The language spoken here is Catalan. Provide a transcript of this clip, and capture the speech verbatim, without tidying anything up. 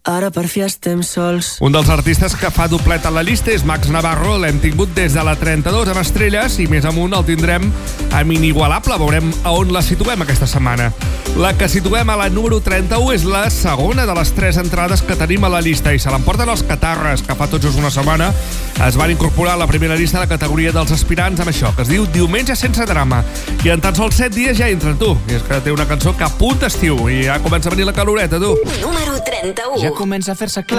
ara per fi estem sols. Un dels artistes que fa doblet a la llista és Max Navarro. L'hem tingut des de la trenta-dos amb Estrelles i més amunt el tindrem amb Inigualable. Veurem a on la situem aquesta setmana. La que situem a la número trenta-u és la segona de les tres entrades que tenim a la llista i se l'emporten els Catarres, que fa tot just una setmana es van incorporar a la primera llista de la categoria dels aspirants amb això, que es diu Diumenge sense drama. I en tan sols set dies ja entren, tu. I és que té una cançó que apunta estiu i ja comença a venir la caloreta, tu. Número trenta-u. Ja comença a fer-se clar.